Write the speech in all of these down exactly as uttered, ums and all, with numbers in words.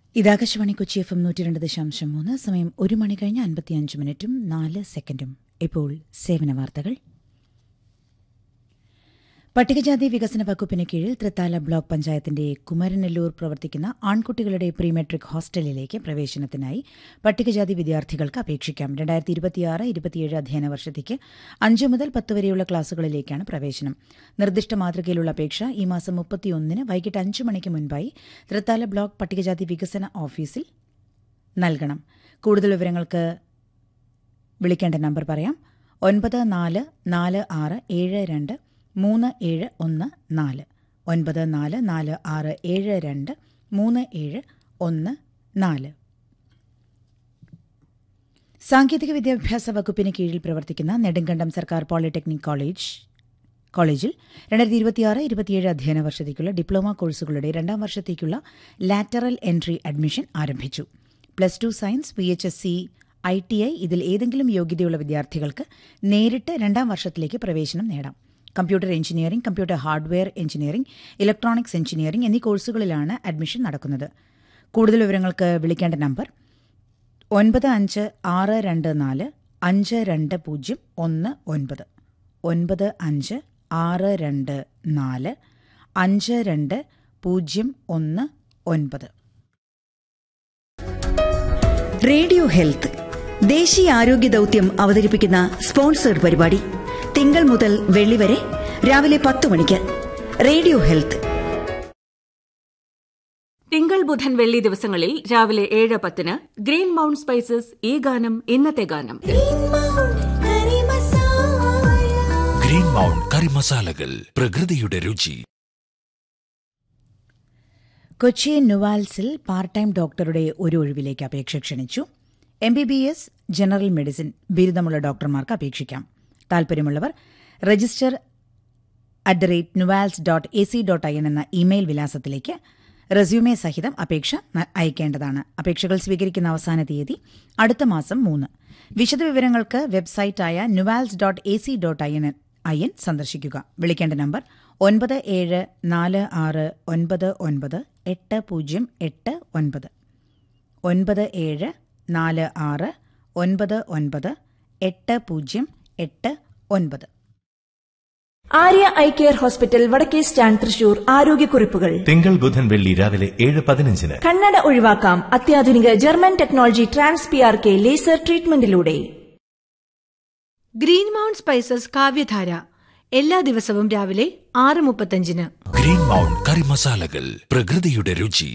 ഇത് Akashvani Kochi F M നൂറ്റി രണ്ട് ദശാംശം മൂന്ന്. സമയം ഒരു മണി കഴിഞ്ഞ് അൻപത്തിയഞ്ച് മിനിറ്റും നാല് സെക്കൻഡും. ഇപ്പോൾ സേവന വാർത്തകൾ. പട്ടികജാതി വികസന വകുപ്പിന് കീഴിൽ തൃത്താല ബ്ലോക്ക് പഞ്ചായത്തിന്റെ കുമരനെല്ലൂർ പ്രവർത്തിക്കുന്ന ആൺകുട്ടികളുടെ പ്രീ മെട്രിക് ഹോസ്റ്റലിലേക്ക് പ്രവേശനത്തിനായി പട്ടികജാതി വിദ്യാർത്ഥികൾക്ക് അപേക്ഷിക്കാം. രണ്ടായിരത്തി ഇരുപത്തിയാറ് ഇരുപത്തിയേഴ് അധ്യയന വർഷത്തേക്ക് അഞ്ച് മുതൽ പത്ത് വരെയുള്ള ക്ലാസുകളിലേക്കാണ് പ്രവേശനം. നിർദ്ദിഷ്ട മാതൃകയിലുള്ള അപേക്ഷ ഈ മാസം മുപ്പത്തിയൊന്നിന് വൈകിട്ട് അഞ്ച് മണിക്ക് മുൻപായി തൃത്താല ബ്ലോക്ക് പട്ടികജാതി വികസന ഓഫീസിൽ നൽകണം. കൂടുതൽ വിവരങ്ങൾക്ക് വിളിക്കേണ്ട നമ്പർ പറയാം. ഒൻപത് നാല് നാല് ആറ് ഏഴ് രണ്ട് മൂന്ന് ഏഴ് ഒന്ന് നാല് ഒൻപത് നാല് നാല് ആറ് ഏഴ് രണ്ട് മൂന്ന് ഏഴ് ഒന്ന് നാല്. സാങ്കേതിക വിദ്യാഭ്യാസ വകുപ്പിന് കീഴിൽ പ്രവർത്തിക്കുന്ന നെടുങ്കണ്ടം സർക്കാർ പോളിടെക്നിക് കോളേജ് കോളേജിൽ രണ്ടായിരത്തി ഇരുപത്തിയാറ് ഇരുപത്തിയേഴ് അധ്യയന വർഷത്തേക്കുള്ള ഡിപ്ലോമ കോഴ്സുകളുടെ രണ്ടാം വർഷത്തേക്കുള്ള ലാറ്ററൽ എൻട്രി അഡ്മിഷൻ ആരംഭിച്ചു. Plus two science, P H S C, I T I ഇതിൽ ഏതെങ്കിലും യോഗ്യതയുള്ള വിദ്യാർത്ഥികൾക്ക് നേരിട്ട് രണ്ടാം വർഷത്തിലേക്ക് പ്രവേശനം നേടാം. Computer engineering, computer hardware engineering, electronics engineering എന്നീ കോഴ്സുകളിലാണ് അഡ്മിഷൻ നടക്കുന്നത്. കൂടുതൽ വിവരങ്ങൾക്ക് വിളിക്കേണ്ട നമ്പർ ഒൻപത് അഞ്ച് ആറ് രണ്ട് നാല് അഞ്ച് രണ്ട് പൂജ്യം ഒന്ന് ഒൻപത് ഒൻപത് അഞ്ച് ആറ് രണ്ട് നാല് അഞ്ച് രണ്ട് പൂജ്യം ഒന്ന് ഒൻപത്. റേഡിയോ ഹെൽത്ത് ദേശീയ ആരോഗ്യ ദൌത്യം അവതരിപ്പിക്കുന്ന സ്പോൺസേഡ് പരിപാടി തിങ്കൾ മുതൽ വെള്ളി വരെ രാവിലെ പത്ത് മണിക്ക്. റേഡിയോ ഹെൽത്ത് തിങ്കൾ, ബുധൻ, വെള്ളി ദിവസങ്ങളിൽ രാവിലെ ഏഴ് പത്തിന് ഗ്രീൻ മൗണ്ട് സ്പൈസസ് ഈ ഗാനം ഇന്നത്തെ ഗാനം. ഗ്രീൻ മൗണ്ട് കറി മസാലകൾ, പ്രകൃതിയുടെ രുചി. കൊച്ചി നുവാൽസിൽ പാർട്ട് ടൈം ഡോക്ടറുടെ ഒരു ഒഴിവിലേക്ക് അപേക്ഷ ക്ഷണിച്ചു. M B B S, general medicine ബിരുദമുള്ള ഡോക്ടർമാർക്ക് അപേക്ഷിക്കാം. താൽപര്യമുള്ളവർ register at the rate NUALS dot A C dot I N എന്ന ഇമെയിൽ വിലാസത്തിലേക്ക് റെസ്യൂമെ സഹിതം അപേക്ഷ അയക്കേണ്ടതാണ്. അപേക്ഷകൾ സ്വീകരിക്കുന്ന അവസാന തീയതി അടുത്ത മാസം മൂന്ന്. വിശദവിവരങ്ങൾക്ക് വെബ്സൈറ്റായ NUALS dot A C dot I N I N സന്ദർശിക്കുക. വിളിക്കേണ്ട നമ്പർ ഒൻപത് ഏഴ് നാല് ആറ് ഒൻപത് ഒൻപത് എട്ട് പൂജ്യം എട്ട് ഒൻപത് ഒൻപത് ഏഴ് നാല് ആറ് ഒൻപത് ഒൻപത് എട്ട് പൂജ്യം എട്ട് ഒൻപത്. ആര്യ ഐ കെയർ ഹോസ്പിറ്റൽ, വടക്കേ സ്റ്റാൻഡ്, തൃശൂർ. ആരോഗ്യക്കുറിപ്പുകൾ തിങ്കൾ, ബുധൻ, വെള്ളി രാവിലെ ഏഴ് പതിനഞ്ചിന്. കണ്ണട ഒഴിവാക്കാം അത്യാധുനിക German technology trans P R K laser ട്രീറ്റ്മെന്റിലൂടെ. Green mount spices കാവ്യധാര എല്ലാ ദിവസവും രാവിലെ ആറ് മുപ്പത്തഞ്ചിന്. ഗ്രീൻ മൗണ്ട് കറി മസാലകൾ, പ്രകൃതിയുടെ രുചി.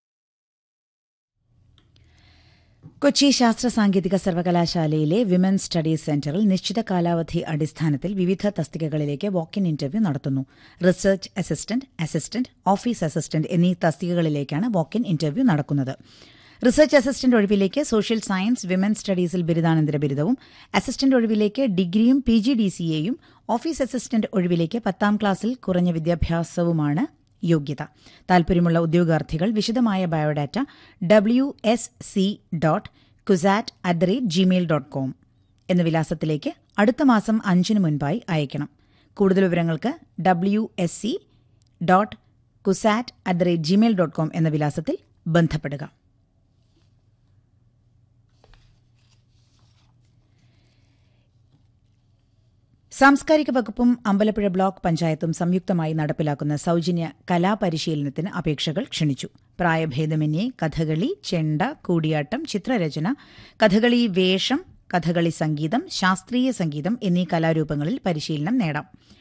കൊച്ചി ശാസ്ത്ര സാങ്കേതിക സർവകലാശാലയിലെ വിമൻസ് സ്റ്റഡീസ് സെന്ററിൽ നിശ്ചിത കാലാവധി അടിസ്ഥാനത്തിൽ വിവിധ തസ്തികകളിലേക്ക് വാക്ക് ഇൻ ഇന്റർവ്യൂ നടത്തുന്നു. Research assistant, assistant, office assistant എന്നീ തസ്തികകളിലേക്കാണ് വാക്ക് ഇൻ ഇന്റർവ്യൂ നടക്കുന്നത്. Research assistant ഒഴിവിലേക്ക് social science, women's സ്റ്റഡീസിൽ ബിരുദാനന്തര ബിരുദവും, അസിസ്റ്റന്റ് ഒഴിവിലേക്ക് ഡിഗ്രിയും പി ജി ഡി സി എയും, ഓഫീസ് അസിസ്റ്റന്റ് ഒഴിവിലേക്ക് പത്താം ക്ലാസ്സിൽ കുറഞ്ഞ വിദ്യാഭ്യാസവുമാണ് യോഗ്യത. താൽപര്യമുള്ള ഉദ്യോഗാർത്ഥികൾ വിശദമായ biodata W S C dot CUSAT at the rate Gmail dot com എന്ന വിലാസത്തിലേക്ക് അടുത്ത മാസം അഞ്ചിന് മുൻപായി അയക്കണം. കൂടുതൽ വിവരങ്ങൾക്ക് W S C dot CUSAT at the rate Gmail dot com എന്ന വിലാസത്തിൽ ബന്ധപ്പെടുക. സാംസ്കാരിക വകുപ്പും അമ്പലപ്പുഴ ബ്ലോക്ക് പഞ്ചായത്തും സംയുക്തമായി നടപ്പിലാക്കുന്ന സൌജന്യ കലാപരിശീലനത്തിന് അപേക്ഷകൾ ക്ഷണിച്ചു. പ്രായഭേദമന്യേ കഥകളി, ചെണ്ട, കൂടിയാട്ടം, ചിത്രരചന, കഥകളി വേഷം, കഥകളി സംഗീതം, ശാസ്ത്രീയ സംഗീതം എന്നീ കലാരൂപങ്ങളിൽ പരിശീലനം നേടാം.